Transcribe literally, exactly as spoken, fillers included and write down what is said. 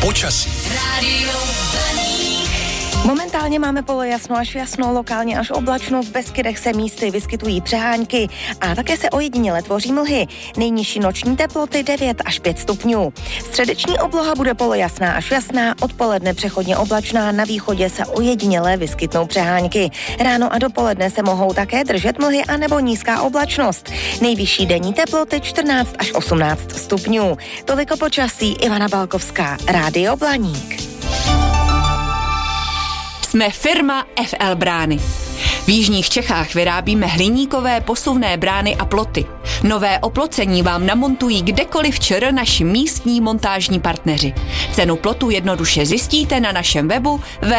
Počasí. Momentálně máme polojasno až jasno, lokálně až oblačno, v Beskydech se místy vyskytují přehánky a také se ojediněle tvoří mlhy. Nejnižší noční teploty devět až pět stupňů. Středeční obloha bude polojasná až jasná, odpoledne přechodně oblačná, na východě se ojediněle vyskytnou přehánky. Ráno a dopoledne se mohou také držet mlhy anebo nízká oblačnost. Nejvyšší denní teploty čtrnáct až osmnáct stupňů. Toliko počasí, Ivana Balkovská, Rádio Blaník. Jsme firma F L Brány. V jižních Čechách vyrábíme hliníkové posuvné brány a ploty. Nové oplocení vám namontují kdekoliv ČR naši místní montážní partneři. Cenu plotu jednoduše zjistíte na našem webu w